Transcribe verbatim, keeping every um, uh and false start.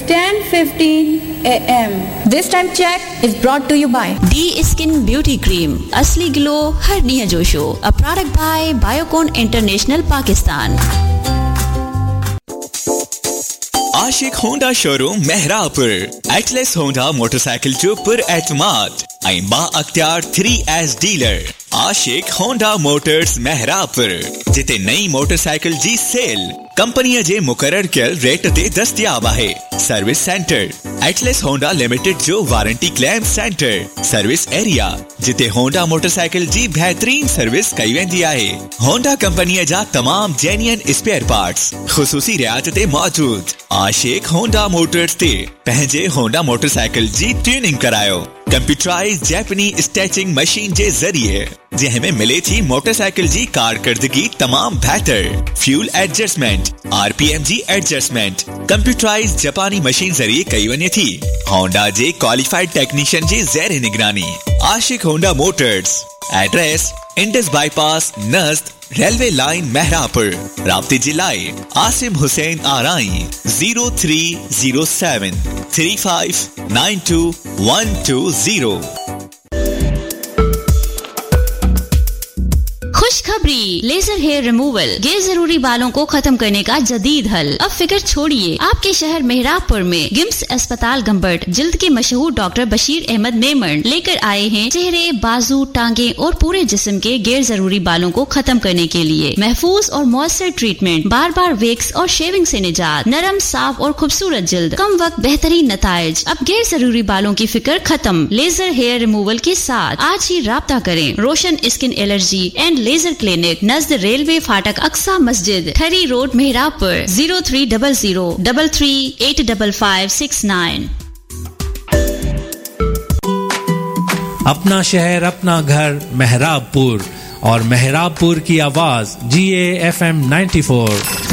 ten fifteen a m This time check is brought to you by D Skin Beauty Cream, असली glow हर निया जोशो, a product by Biocon International Pakistan. Ashique Honda showroom Mehrabpur Atlas Honda motorcycle जो पर एतमाद ऐं बा अख्तियार three S dealer आशिक Honda Motors Mehrabpur जिते नई मोटरसाइकिल जी सेल कंपनी जे मुकर्रर कयल रेट ते दस्तयाब आहे. Service centre Atlas Honda limited जो warranty claim centre, service area जिते होंडा मोटरसाइकिल जी बेहतरीन सर्विस कई वेंदी आहे. होंडा कंपनी जा तमाम जेन्युइन स्पेयर पार्ट्स खुसूसी रियायत ते मौजूद. आशिक होंडा मोटर्स ते पंहिंजे होंडा मोटरसाइकिल जी ट्यूनिंग करायो कंप्यूटराइज जैपनी स्टैचिंग मशीन जे जरिए जंहिंमें मिले थी मोटरसाइकिल जी कारकर्दगी तमाम बेहतर. फ्यूल एडजस्टमेंट, आरपीएम जी एडजस्टमेंट कंप्यूटराइज जापानी मशीन जरिए कई वने थी. होंडा जे क्वालिफाइड टेक्नीशियन जे ज़ेर निगरानी. आशिक Honda Motors, address Indus bypass नज़द railway line Mehrabpur. राब्ते जिलाए Asim Hussain आराई zero three zero seven three five nine to one two zero. खुशखबरी, लेजर हेयर रिमूवल गैर जरूरी बालों को खत्म करने का जदीद हल. अब फिक्र छोड़िए, आपके शहर मेहरापुर में गिम्स अस्पताल गंबट जिल्द के मशहूर डॉक्टर बशीर अहमद मेमन लेकर आए हैं चेहरे, बाजू, टांगे और पूरे जिस्म के गैर जरूरी बालों को खत्म करने के लिए महफूज और मौसर ट्रीटमेंट, बार बार वेक्स और शेविंग से निजात, नरम, साफ और खूबसूरत जिल्द, कम वक्त बेहतरीन नताइज. अब गैर जरूरी बालों की फिक्र खत्म लेजर हेयर रिमूवल के साथ. आज ही राब्ता करें. रोशन skin allergy and laser clinic, नज़द railway फाटक, अक्सा मस्जिद, ठरी road, Mehrabpur. Zero three double zero double three eight double five six nine. अपना शहर अपना घर मेहरापुर और मेहरापुर की आवाज जी A F M ninety four.